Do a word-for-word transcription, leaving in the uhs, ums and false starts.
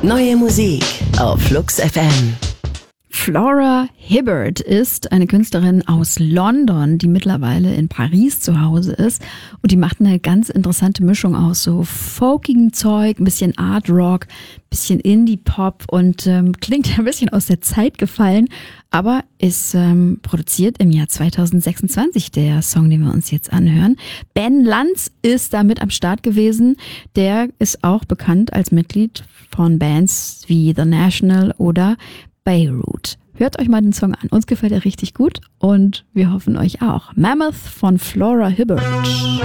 Neue Musik auf Flux F M. Flora Hibbert ist eine Künstlerin aus London, die mittlerweile in Paris zu Hause ist. Und die macht eine ganz interessante Mischung aus so folkigem Zeug, ein bisschen Art Rock, ein bisschen Indie-Pop und ähm, klingt ein bisschen aus der Zeit gefallen, aber ist ähm, produziert im Jahr zweitausendsechsundzwanzig, der Song, den wir uns jetzt anhören. Ben Lanz ist da mit am Start gewesen. Der ist auch bekannt als Mitglied von Bands wie The National oder Beirut. Hört euch mal den Song an. Uns gefällt er richtig gut und wir hoffen euch auch. Mammoth von Flora Hibbert.